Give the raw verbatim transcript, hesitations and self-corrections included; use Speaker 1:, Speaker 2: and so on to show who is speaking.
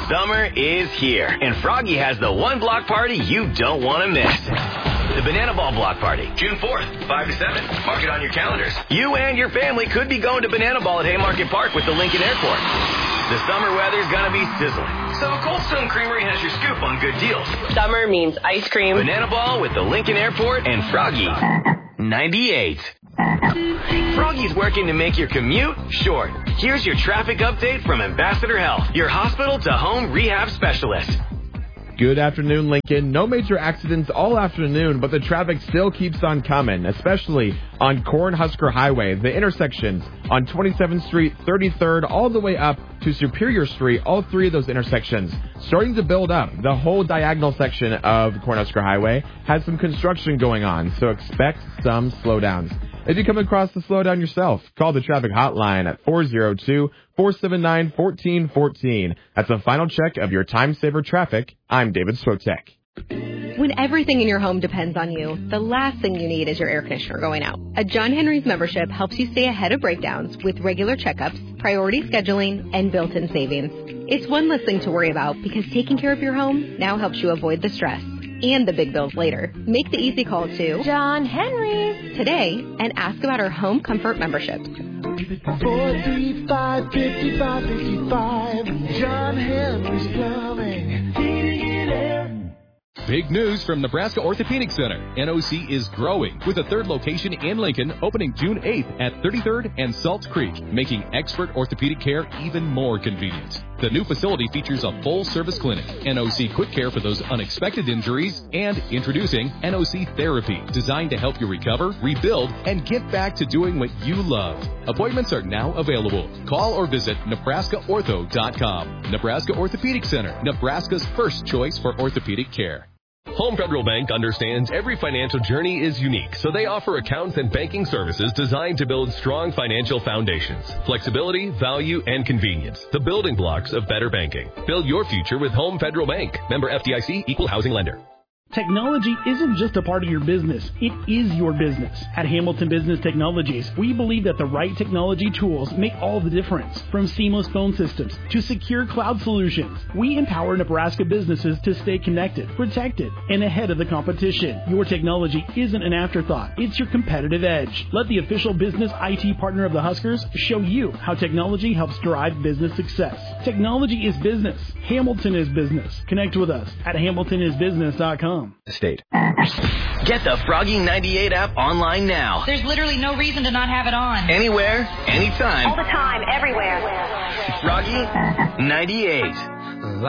Speaker 1: Summer is here, and Froggy has the one block party you don't want to miss. The Banana Ball Block Party, June fourth, five to seven. Mark it on your calendars. You and your family could be going to Banana Ball at Haymarket Park with the Lincoln Airport. The summer weather's gonna be sizzling, so Cold Stone Creamery has your scoop on good deals.
Speaker 2: Summer means ice cream.
Speaker 1: Banana Ball with the Lincoln Airport and Froggy ninety-eight. Froggy's working to make your commute short. Here's your traffic update from Ambassador Health, your hospital-to-home rehab specialist.
Speaker 3: Good afternoon, Lincoln. No major accidents all afternoon, but the traffic still keeps on coming, especially on Cornhusker Highway, the intersections on twenty-seventh Street, thirty-third, all the way up to Superior Street. All three of those intersections starting to build up. The whole diagonal section of Cornhusker Highway has some construction going on, so expect some slowdowns. If you come across the slowdown yourself, call the traffic hotline at four oh two, four seven nine, one four one four. That's a final check of your time saver traffic. I'm David Swotek.
Speaker 4: When everything in your home depends on you, the last thing you need is your air conditioner going out. A John Henry's membership helps you stay ahead of breakdowns with regular checkups, priority scheduling, and built-in savings. It's one less thing to worry about because taking care of your home now helps you avoid the stress and the big bills later. Make the easy call to
Speaker 5: John Henry's
Speaker 4: today and ask about our home comfort memberships.
Speaker 6: four three five, five five five five. John Henry's Plumbing. Heating and air.
Speaker 7: Big news from Nebraska Orthopedic Center. N O C is growing with a third location in Lincoln opening June eighth at thirty-third and Salt Creek, making expert orthopedic care even more convenient. The new facility features a full-service clinic, N O C Quick Care for those unexpected injuries, and introducing N O C Therapy, designed to help you recover, rebuild, and get back to doing what you love. Appointments are now available. Call or visit Nebraska Ortho dot com. Nebraska Orthopedic Center, Nebraska's first choice for orthopedic care.
Speaker 8: Home Federal Bank understands every financial journey is unique, so they offer accounts and banking services designed to build strong financial foundations. Flexibility, value, and convenience, the building blocks of better banking. Build your future with Home Federal Bank. Member F D I C, Equal Housing Lender.
Speaker 9: Technology isn't just a part of your business, it is your business. At Hamilton Business Technologies, we believe that the right technology tools make all the difference. From seamless phone systems to secure cloud solutions, we empower Nebraska businesses to stay connected, protected, and ahead of the competition. Your technology isn't an afterthought, it's your competitive edge. Let the official business I T partner of the Huskers show you how technology helps drive business success. Technology is business. Hamilton is business. Connect with us at hamilton is business dot com.
Speaker 1: State. Get the Froggy ninety-eight app online now.
Speaker 5: There's literally no reason to not have it on.
Speaker 1: Anywhere, anytime.
Speaker 5: All the time, everywhere.
Speaker 1: Froggy ninety-eight.